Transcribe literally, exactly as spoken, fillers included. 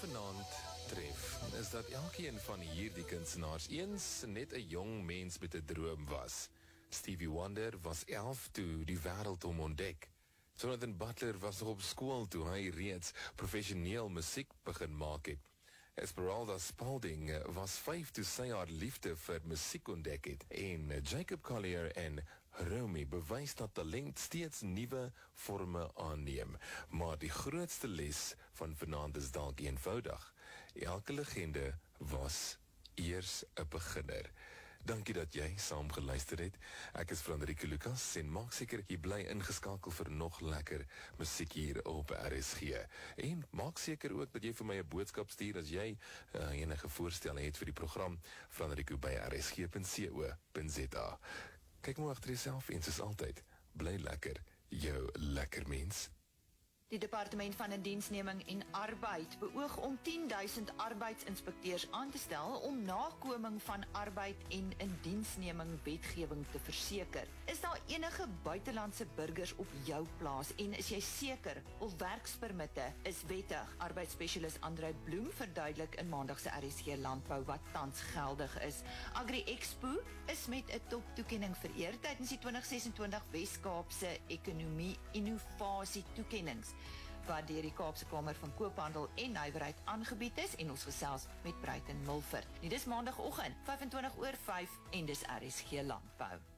vanaand tref, is dat elkeen van hierdie kunstenaars eens net 'n jong mens met 'n droom was. Stevie Wonder was elf toe die wêreld hom ontdek. Jonathan Butler was nog op skool toe hy reeds professioneel musiek begin maak het. Esmeralda Spalding was vyf toe sy haar liefde vir musiek ontdek het. En Jacob Collier en Romy bewys dat talent steeds nuwe vorme aanneem. Maar die grootste les van vanaand is dalk eenvoudig. Elke legende was eers 'n beginner. Dankie dat jy saam geluister het. Ek is Frederike Lucas en maak seker jy bly ingeskakel vir nog lekker musiek hier op R S G. En maak seker ook dat jy vir my 'n boodskap stuur as jy uh, enige voorstelle het vir die program. Frederike by r s g punt co punt z a. Kyk maar agter jouself en soos altyd, bly lekker, jou lekker mens. Die Departement van Indiensneming en Arbeid beoog om tien duisend arbeidsinspekteurs aan te stel om nakoming van arbeid en indiensneming wetgewing te verseker. Is daar enige buitelandse burgers op jou plaas en is jy seker of werkspermitte is wettig? Arbeidsspesialist Andrei Bloem verduidelik in Maandag se R S G Landbou wat tans geldig is. Agri Expo is met 'n top toekenning vereer tydens die twintig sesentwintig Wes-Kaapse Ekonomie Innovasie toekennings wat deur die Kaapse Kamer van Koophandel en Nywerheid aangebied is en ons gesels met Bruiten Mulford. Dit is maandagooggend, vyf en twintig oor vyf en dis R S G Landbou.